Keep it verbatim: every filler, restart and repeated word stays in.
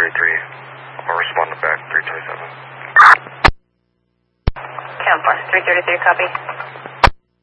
thirty-three. I'll respond to back three twenty-seven. Count four, three thirty-three, copy.